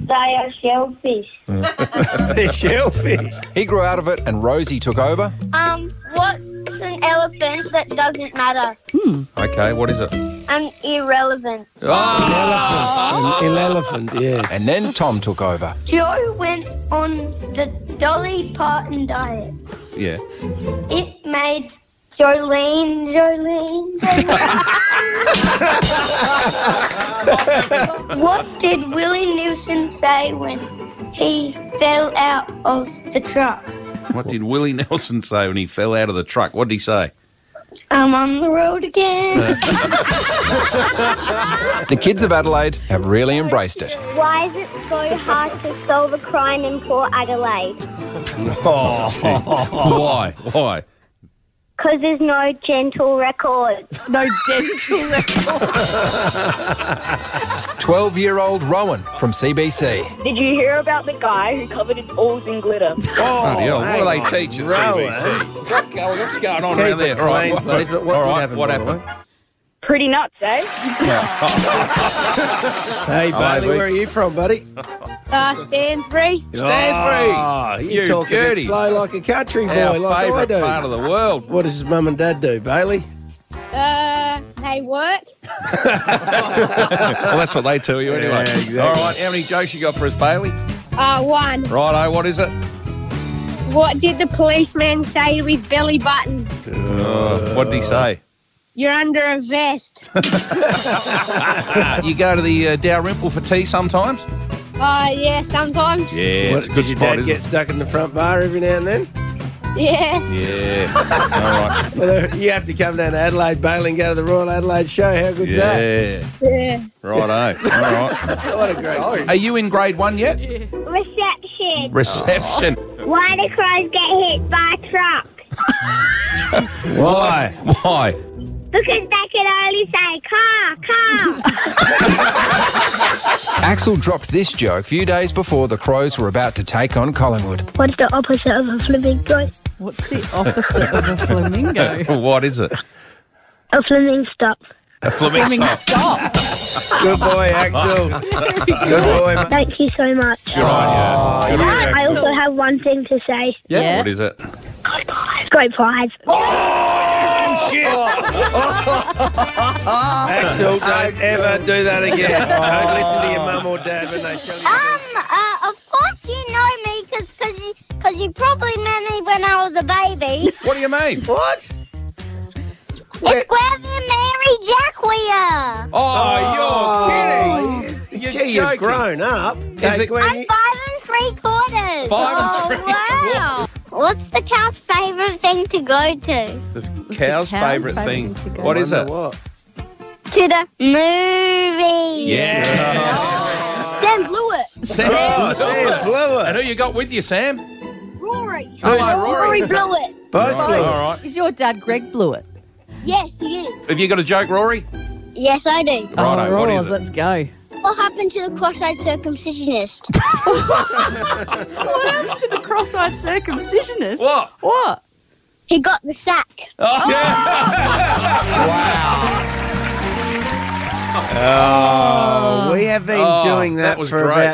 They are shellfish. They're shellfish. He grew out of it and Rosie took over. What's an elephant that doesn't matter? Okay, what is it? An irrelevant. An elephant, yeah. And then Tom took over. Joe went on the Dolly Parton diet. Yeah. It made Jolene. What did Willie Nelson say when he fell out of the truck? What did Willie Nelson say when he fell out of the truck? What did he say? I'm on the road again. The kids of Adelaide have really embraced it. Why is it so hard to solve a crime in Port Adelaide? Why? Why? Because there's no dental record. No dental record. 12-year-old Rowan from CBC. Did you hear about the guy who covered his balls in glitter? Bloody hell, what do they teach at CBC? What's going on around there? All right, please, but what did happen? What happened? Pretty nuts, eh? Hey, Bailey, where are you from, buddy? Stansbury. Stansbury! You talk a bit Gertie. slow like a country boy, Our like I favourite do. part of the world. What does his mum and dad do, Bailey? They work. Well, that's what they tell you anyway. Yeah, exactly. All right, how many jokes you got for us, Bailey? One. Righto, what is it? What did the policeman say to his belly button? What did he say? You're under a vest. You go to the Dalrymple for tea sometimes? Yeah, sometimes. Yeah, it's a Did good your spot, dad isn't get it? stuck in the front bar every now and then? Yeah. Yeah. All right. Well, you have to come down to Adelaide, Bailey, and go to the Royal Adelaide Show. How good's that? Yeah. Righto. All right. What a great Are you in grade 1 yet? Reception. Reception. Why do crows get hit by a truck? Why? Why? Because they can only say car. Axel dropped this joke a few days before the Crows were about to take on Collingwood. What's the opposite of a flamingo? What's the opposite of a flamingo? What is it? A flamingo stop. A flamingo. Stop. Good boy, Axel. Good boy, mate. Thank you so much. Good on you. Good on I Axel. also have one thing to say. Yeah. What is it? Grade 5. Axel, don't ever do that again. Don't listen to your mum or dad when they tell you. Of course you know me because you probably met me when I was a baby. What do you mean? What? It's Gwen Mary Jacquia. Oh, you're kidding. Gee, you've joking. grown up. Is it- I'm 5 3/4. 5 and 3. Wow. What's the cow's favourite thing to go to? The cow's favourite thing. thing to go. What is it? What? To the movie. Yeah. Sam blew it. Sam. Oh, Sam blew And it. who you got with you, Sam? Rory. Hello, Rory. blew it. Both All blew it. right. Is your dad Greg Blewett? Yes, he is. Have you got a joke, Rory? Yes, I do. Righto, what Roz, is it? let's go. What happened to the cross-eyed circumcisionist? What happened to the cross-eyed circumcisionist? What? What? He got the sack. Oh, We have been doing that was for great. about